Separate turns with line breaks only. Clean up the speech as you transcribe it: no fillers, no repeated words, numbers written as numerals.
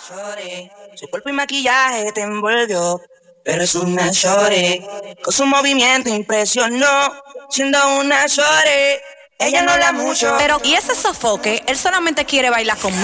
Shorty, su cuerpo y maquillaje te envolvió, pero es una shorty. Con su movimiento impresionó, siendo una shorty. Ella no habla mucho,
pero y ese sofoque, él solamente quiere bailar conmigo.